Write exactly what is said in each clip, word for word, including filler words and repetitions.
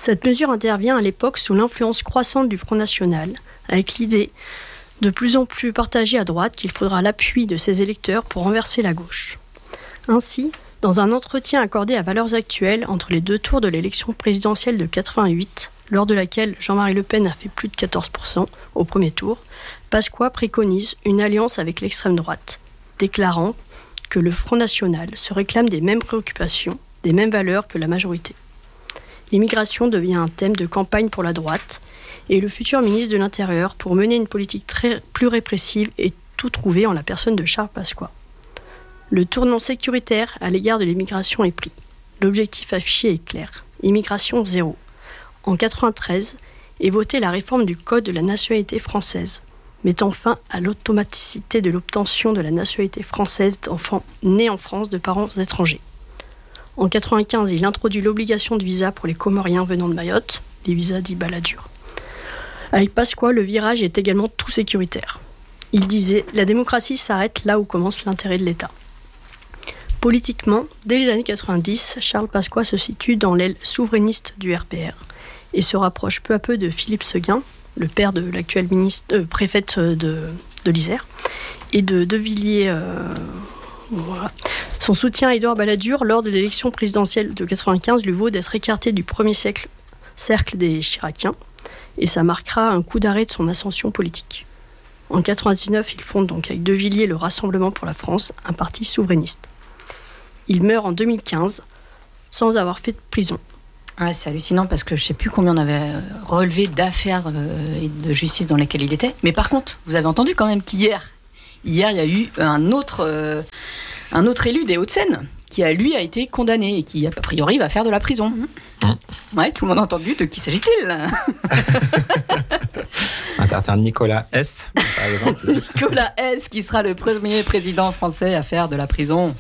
Cette mesure intervient à l'époque sous l'influence croissante du Front National, avec l'idée de plus en plus partagée à droite qu'il faudra l'appui de ses électeurs pour renverser la gauche. Ainsi, dans un entretien accordé à Valeurs Actuelles entre les deux tours de l'élection présidentielle de quatre-vingt-huit, lors de laquelle Jean-Marie Le Pen a fait plus de quatorze pour cent au premier tour, Pasqua préconise une alliance avec l'extrême droite, déclarant que le Front National se réclame des mêmes préoccupations, des mêmes valeurs que la majorité. L'immigration devient un thème de campagne pour la droite, et le futur ministre de l'Intérieur, pour mener une politique très, plus répressive, est tout trouvé en la personne de Charles Pasqua. Le tournant sécuritaire à l'égard de l'immigration est pris. L'objectif affiché est clair, immigration zéro. En quatre-vingt-treize est votée la réforme du Code de la nationalité française, mettant fin à l'automaticité de l'obtention de la nationalité française d'enfants nés en France de parents étrangers. En quatre-vingt-quinze, il introduit l'obligation de visa pour les Comoriens venant de Mayotte, les visas dits Balladur. Avec Pasqua, le virage est également tout sécuritaire. Il disait « La démocratie s'arrête là où commence l'intérêt de l'État ». Politiquement, dès les années quatre-vingt-dix, Charles Pasqua se situe dans l'aile souverainiste du R P R et se rapproche peu à peu de Philippe Séguin, le père de l'actuelle ministre, euh, préfète de, de l'Isère, et de De Villiers. Euh, voilà. Son soutien à Édouard Balladur lors de l'élection présidentielle de quatre-vingt-quinze lui vaut d'être écarté du premier siècle, cercle des Chiraciens, et ça marquera un coup d'arrêt de son ascension politique. En quatre-vingt-dix-neuf, il fonde donc avec De Villiers le Rassemblement pour la France, un parti souverainiste. Il meurt en deux mille quinze, sans avoir fait de prison. Ouais, c'est hallucinant parce que je ne sais plus combien on avait relevé d'affaires et de justice dans lesquelles il était. Mais par contre, vous avez entendu quand même qu'hier, hier, il y a eu un autre, euh, un autre élu des Hauts-de-Seine qui, a, lui, a été condamné et qui, a priori, va faire de la prison. Mmh. Ouais, tout le monde a entendu. De qui s'agit-il? Un certain Nicolas S, par exemple. Nicolas S, qui sera le premier président français à faire de la prison.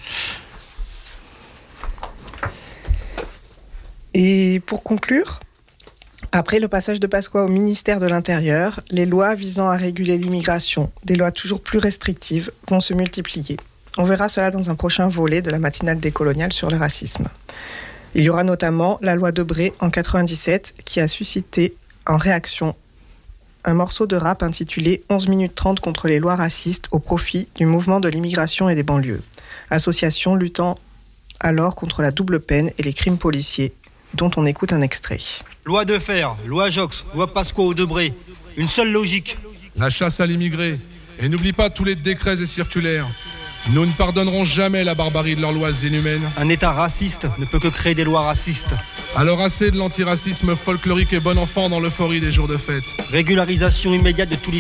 Et pour conclure, après le passage de Pasqua au ministère de l'Intérieur, les lois visant à réguler l'immigration, des lois toujours plus restrictives, vont se multiplier. On verra cela dans un prochain volet de la matinale décoloniale sur le racisme. Il y aura notamment la loi Debré en quatre-vingt-dix-sept qui a suscité en réaction un morceau de rap intitulé onze minutes trente contre les lois racistes au profit du mouvement de l'immigration et des banlieues, association luttant alors contre la double peine et les crimes policiers, dont on écoute un extrait. Loi de fer, loi Jox, loi Pasqua au Debré. Une seule logique. La chasse à l'immigré. Et n'oublie pas tous les décrets et circulaires. Nous ne pardonnerons jamais la barbarie de leurs lois inhumaines. Un État raciste ne peut que créer des lois racistes. Alors assez de l'antiracisme folklorique et bon enfant dans l'euphorie des jours de fête. Régularisation immédiate de tous les